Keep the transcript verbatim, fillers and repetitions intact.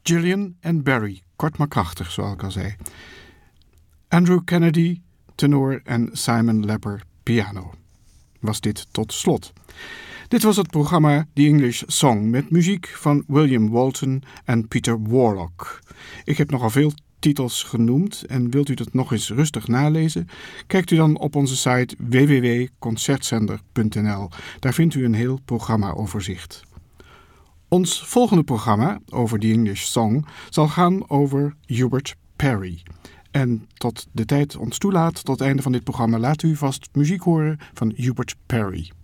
Gillian en Barry, kort maar krachtig, zoals ik al zei. Andrew Kennedy, tenor en Simon Lepper, piano. Was dit tot slot. Dit was het programma The English Song met muziek van William Walton en Peter Warlock. Ik heb nogal veel titels genoemd en wilt u dat nog eens rustig nalezen? Kijkt u dan op onze site w w w punt concertzender punt n l. Daar vindt u een heel programmaoverzicht. Ons volgende programma over The English Song zal gaan over Hubert Parry. En tot de tijd ons toelaat, tot het einde van dit programma, laat u vast muziek horen van Hubert Parry.